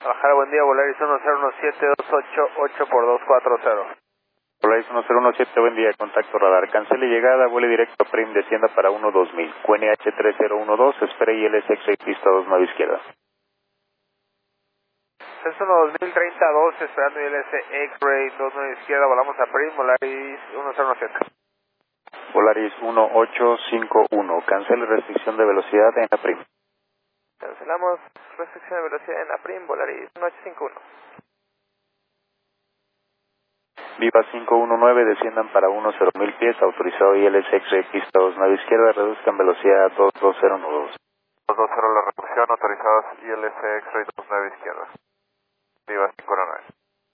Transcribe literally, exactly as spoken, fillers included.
Guadalajara, buen día, Volaris uno cero uno siete dos ocho ocho por dos cuatro cero. Volaris uno cero uno siete, buen día, contacto radar. Cancele llegada, vuele directo a Prim, descienda para uno dos mil. Q N H tres cero uno dos, espera I L S X-Ray pista dos nueve izquierda. Cessna dos mil treinta dos, esperando I L S X-Ray dos nueve izquierda, volamos a Prim, Volaris uno cero uno siete. Volaris uno ocho cinco uno, cancele restricción de velocidad en la Prim. Cancelamos restricción de velocidad en la Prim, Volaris uno ocho cinco uno. Viva cinco uno nueve, desciendan para uno cero mil pies, autorizado I L S X-Ray pista dos nueve izquierda, reduzcan velocidad a dos dos cero uno dos. dos dos cero la reducción, autorizados I L S X-Ray dos nueve izquierda. Viva cinco uno nueve.